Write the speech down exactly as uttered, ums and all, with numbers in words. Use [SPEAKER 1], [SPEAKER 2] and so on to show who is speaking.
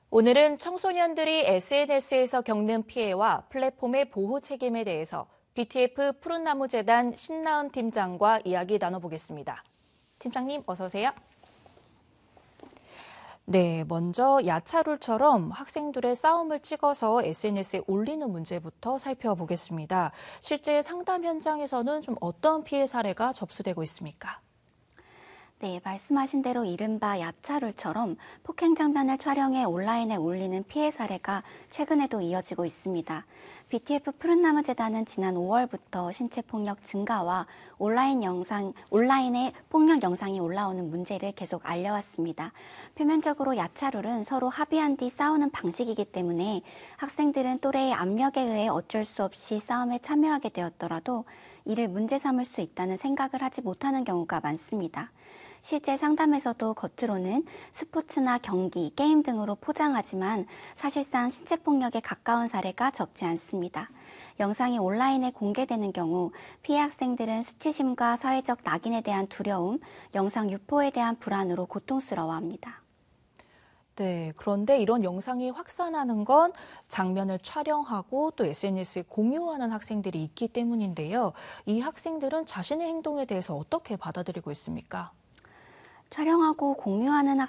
[SPEAKER 1] 오늘은 청소년들이 에스엔에스에서 겪는 피해와 플랫폼의 보호 책임에 대해서 비티에프 푸른나무재단 신나은 팀장과 이야기 나눠보겠습니다. 팀장님, 어서 오세요. 네, 먼저 야차룰처럼 학생들의 싸움을 찍어서 에스엔에스에 올리는 문제부터 살펴보겠습니다. 실제 상담 현장에서는 좀 어떤 피해 사례가 접수되고 있습니까?
[SPEAKER 2] 네, 말씀하신 대로 이른바 야차룰처럼 폭행 장면을 촬영해 온라인에 올리는 피해 사례가 최근에도 이어지고 있습니다. 비티에프 푸른나무재단은 지난 오월부터 신체폭력 증가와 온라인 영상, 온라인에 폭력 영상이 올라오는 문제를 계속 알려왔습니다. 표면적으로 야차룰은 서로 합의한 뒤 싸우는 방식이기 때문에 학생들은 또래의 압력에 의해 어쩔 수 없이 싸움에 참여하게 되었더라도 이를 문제 삼을 수 있다는 생각을 하지 못하는 경우가 많습니다. 실제 상담에서도 겉으로는 스포츠나 경기, 게임 등으로 포장하지만 사실상 신체폭력에 가까운 사례가 적지 않습니다. 영상이 온라인에 공개되는 경우 피해 학생들은 수치심과 사회적 낙인에 대한 두려움, 영상 유포에 대한 불안으로 고통스러워합니다.
[SPEAKER 1] 네, 그런데 이런 영상이 확산하는 건 장면을 촬영하고 또 에스엔에스에 공유하는 학생들이 있기 때문인데요. 이 학생들은 자신의 행동에 대해서 어떻게 받아들이고 있습니까?
[SPEAKER 2] 촬영하고 공유하는